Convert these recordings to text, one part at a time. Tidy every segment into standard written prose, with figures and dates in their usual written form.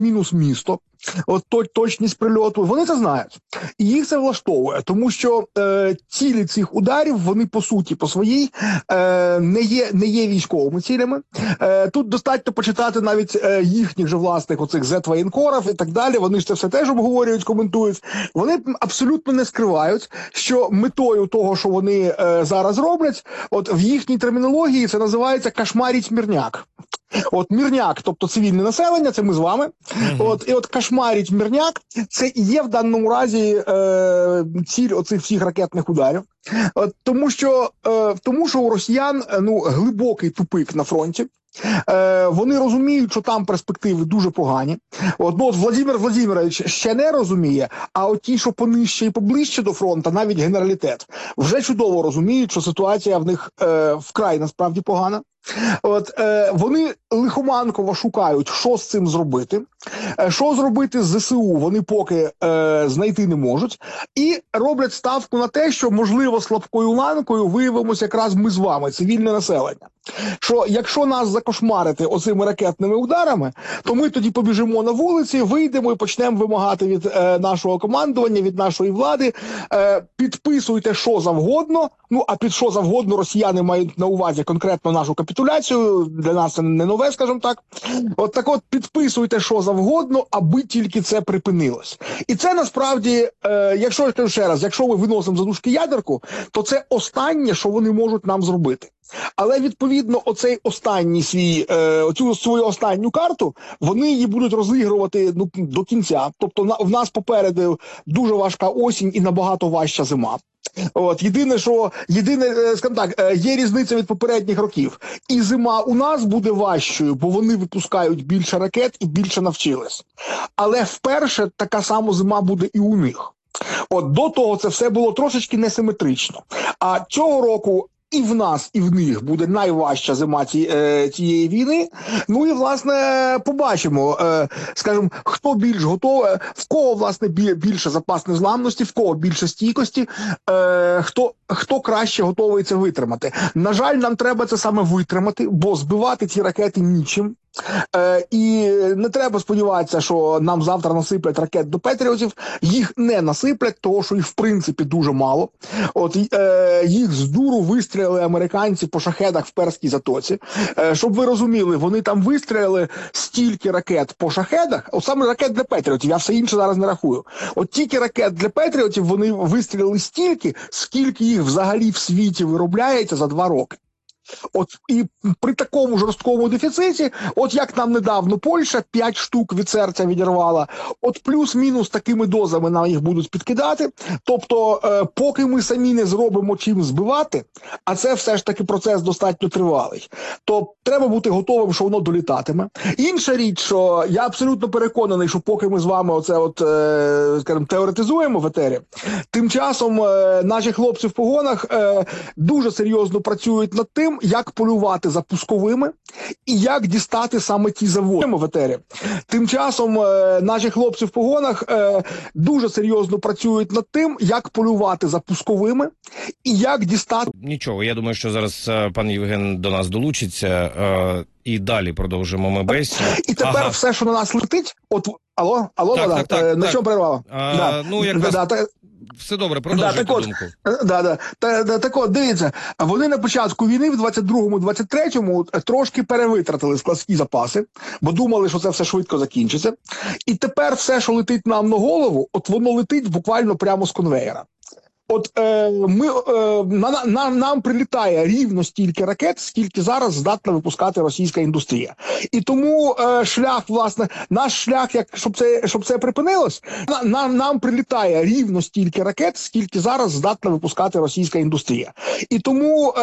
мінус місто, от точність прильоту, вони це знають. І їх це влаштовує, тому що цілі цих ударів, вони по суті, по своїй, не є військовими цілями. Тут достатньо почитати навіть їхніх же власних оцих зет-воєнкорів і так далі, вони ж це все теж обговорюють, коментують. Вони абсолютно не скривають, що метою того, що вони зараз роблять, от в їхній термінології це називається «кошмарить мирняк». От мирняк, тобто цивільне населення, це ми з вами. І от кошмарить мирняк, це і є в даному разі ціль оцих всіх ракетних ударів. Тому що у росіян глибокий тупик на фронті. Вони розуміють, що там перспективи дуже погані. От Владимир Владимирович ще не розуміє, а от ті, що понижче і поближче до фронту, навіть генералітет, вже чудово розуміють, що ситуація в них вкрай насправді погана. Вони лихоманково шукають, що з цим зробити. Що зробити з ЗСУ, вони поки знайти не можуть. І роблять ставку на те, що, можливо, слабкою ланкою виявимося якраз ми з вами, цивільне населення. Що якщо нас закошмарити оцими ракетними ударами, то ми тоді побіжимо на вулиці, вийдемо і почнемо вимагати від нашого командування, від нашої влади, підписуйте що завгодно, а під що завгодно росіяни мають на увазі конкретно нашу капітуляцію, для нас це не нове, скажімо так. От підписуйте що завгодно, аби тільки це припинилось. І це насправді, якщо я кажу ще раз, якщо ми виносимо за дужки ядерку, то це останнє, що вони можуть нам зробити. Але, відповідно, оцю свою останню карту, вони її будуть розігрувати до кінця. Тобто в нас попереду дуже важка осінь і набагато важча зима. Єдине, скажімо так, є різниця від попередніх років. І зима у нас буде важчою, бо вони випускають більше ракет і більше навчились. Але вперше така сама зима буде і у них. До того це все було трошечки несиметрично. А цього року і в нас, і в них буде найважча зима цієї війни. І, власне, побачимо, скажімо, хто більш готовий, в кого, власне, більше запас незламності, в кого більше стійкості, хто краще готовий це витримати. На жаль, нам треба це саме витримати, бо збивати ці ракети нічим. І не треба сподіватися, що нам завтра насиплять ракет до Петріотів. Їх не насиплять, тому що їх в принципі дуже мало. Їх з дуру вистрілили американці по шахедах в Перській затоці. Щоб ви розуміли, вони там вистрілили стільки ракет по шахедах, саме ракет для Петріотів, я все інше зараз не рахую. Тільки ракет для Петріотів вони вистрілили стільки, скільки їх взагалі в світі виробляється за 2 роки. І при такому жорсткому дефіциті, як нам недавно Польща 5 штук від серця відірвала, плюс-мінус такими дозами нам їх будуть підкидати. Тобто, поки ми самі не зробимо чим збивати, а це все ж таки процес достатньо тривалий, то треба бути готовим, що воно долітатиме. Інша річ, що я абсолютно переконаний, що поки ми з вами скажімо, теоретизуємо в етері, тим часом наші хлопці в погонах дуже серйозно працюють над тим, як полювати за пусковими і як дістати саме ті заводи в етері. Тим часом наші хлопці в погонах дуже серйозно працюють над тим, як полювати за пусковими і як дістати... Нічого, я думаю, що зараз пан Євген до нас долучиться і далі продовжимо ми бесіду. І тепер все, що на нас летить... Алло, так, на чому перервала? Все добре, продовжуйте думку. Так от, дивіться, вони на початку війни в 22-му-23-му трошки перевитратили складські запаси, бо думали, що це все швидко закінчиться. І тепер все, що летить нам на голову, воно летить буквально прямо з конвеєра. Нам прилітає рівно стільки ракет, скільки зараз здатна випускати російська індустрія. І тому наш шлях, щоб це припинилось, нам прилітає рівно стільки ракет, скільки зараз здатна випускати російська індустрія. І тому...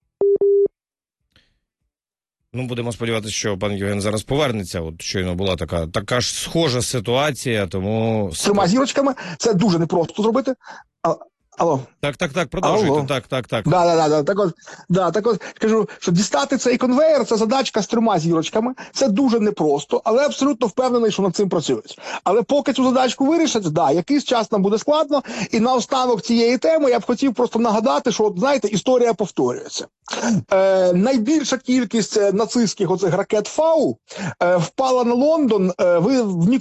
будемо сподіватися, що пан Євген зараз повернеться. Щойно була така ж схожа ситуація, тому... З 3 зірочками. Це дуже непросто зробити. Алло. Так, продовжуйте. Алло. Так. Да. Так от кажу, що дістати цей конвейер – це задачка з 3 зірочками. Це дуже непросто, але абсолютно впевнений, що над цим працюють. Але поки цю задачку вирішать, якийсь час нам буде складно. І наостанок цієї теми я б хотів просто нагадати, що, от, знаєте, історія повторюється. Найбільша кількість нацистських оцих ракет Фау впала на Лондон в